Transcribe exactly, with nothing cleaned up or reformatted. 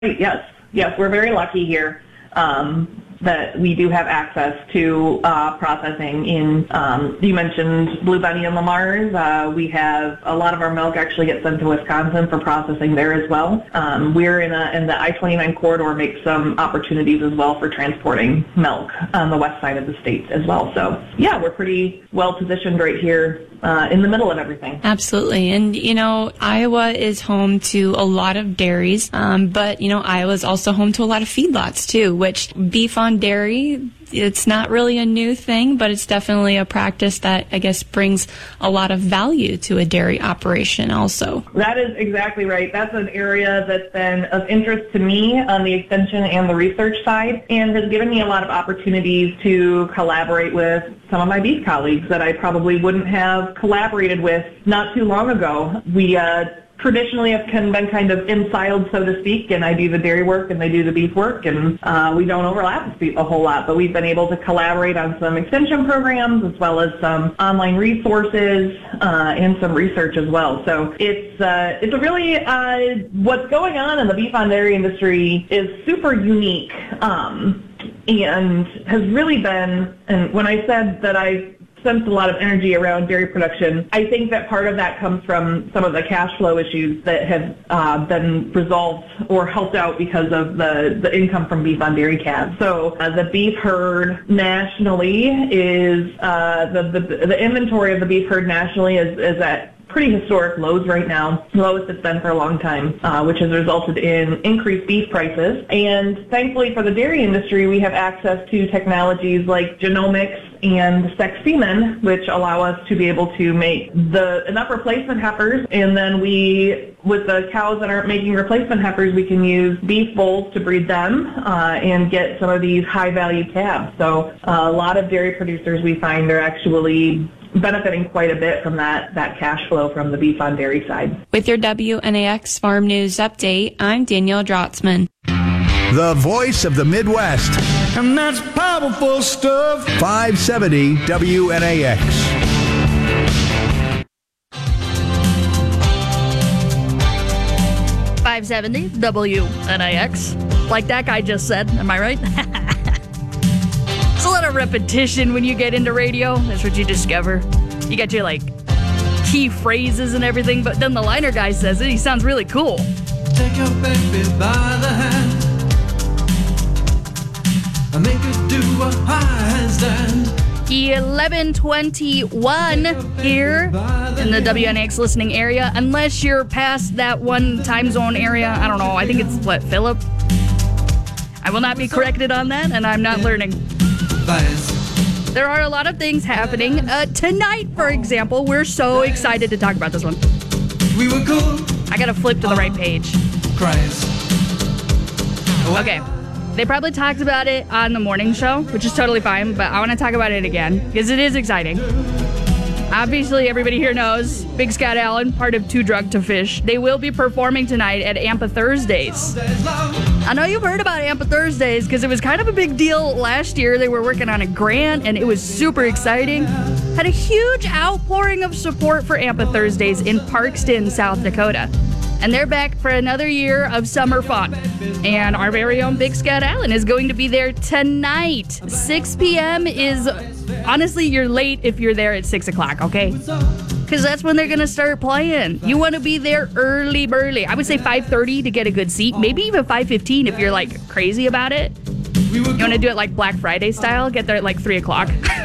Yes, yes, we're very lucky here um, that we do have access to uh, processing in, um, you mentioned Blue Bunny and Lamar's. Uh, we have a lot of our milk actually gets sent to Wisconsin for processing there as well. Um, we're in, a, in the I twenty-nine corridor, make some opportunities as well for transporting milk on the west side of the state as well. So yeah, we're pretty well positioned right here uh, in the middle of everything. Absolutely. And, you know, Iowa is home to a lot of dairies, um, but, you know, Iowa is also home to a lot of feedlots too, which beef on dairy, it's not really a new thing, but it's definitely a practice that, I guess, brings a lot of value to a dairy operation also. That is exactly right. That's an area that's been of interest to me on the extension and the research side, and has given me a lot of opportunities to collaborate with some of my beef colleagues that I probably wouldn't have collaborated with not too long ago. We uh, traditionally have been kind of in-siled, so to speak, and I do the dairy work and they do the beef work, and uh, we don't overlap a whole lot, but we've been able to collaborate on some extension programs as well as some online resources uh, and some research as well. So it's uh, it's a really, uh, what's going on in the beef on dairy industry is super unique um, and has really been, and when I said that I spent a lot of energy around dairy production, I think that part of that comes from some of the cash flow issues that have uh, been resolved or helped out because of the, the income from beef on dairy calves. So uh, the beef herd nationally is, uh, the, the, the inventory of the beef herd nationally is, is at pretty historic lows right now, lowest it's been for a long time, uh, which has resulted in increased beef prices. And thankfully for the dairy industry, we have access to technologies like genomics and sex semen, which allow us to be able to make the enough replacement heifers, and then we, with the cows that aren't making replacement heifers, we can use beef bulls to breed them uh, and get some of these high-value calves. So uh, a lot of dairy producers we find are actually benefiting quite a bit from that, that cash flow from the beef on dairy side. With your W N A X Farm News Update, I'm Danielle Drotzman. The voice of the Midwest. And that's powerful stuff. five seventy W N A X. five seventy W N A X. Like that guy just said. Am I right? It's a lot of repetition when you get into radio. That's what you discover. You got your, like, key phrases and everything, but then the liner guy says it. He sounds really cool. Take your baby by the hand and make her do a handstand. eleven twenty-one here in the W N A X listening area. Unless you're past that one time zone area. I don't know. I think it's, what, Phillip? I will not be corrected on that, and I'm not learning. There are a lot of things happening. Uh, tonight, for example, we're so excited to talk about this one. We were cool. I gotta flip to the right page. Okay. They probably talked about it on the morning show, which is totally fine, but I want to talk about it again because it is exciting. Obviously, everybody here knows Big Scott Allen, part of Too Drunk to Fish. They will be performing tonight at Ampa Thursdays. I know you've heard about Ampa Thursdays because it was kind of a big deal last year. They were working on a grant, and it was super exciting. Had a huge outpouring of support for Ampa Thursdays in Parkston, South Dakota. And they're back for another year of summer fun. And our very own Big Scott Allen is going to be there tonight. six p.m. is, honestly, you're late if you're there at six o'clock, okay? Because that's when they're going to start playing. You want to be there early, burly. I would say five thirty to get a good seat. Maybe even five fifteen if you're, like, crazy about it. You want to do it like Black Friday style? Get there at, like, three o'clock.